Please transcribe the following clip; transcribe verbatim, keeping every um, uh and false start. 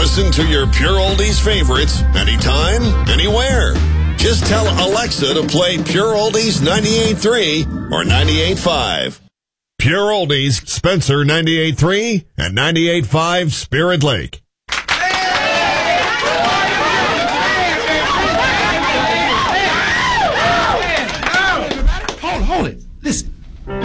Listen to your Pure Oldies favorites anytime, anywhere. Just tell Alexa to play Pure Oldies ninety-eight point three or ninety-eight point five. Pure Oldies, Spencer ninety-eight point three and ninety-eight point five Spirit Lake.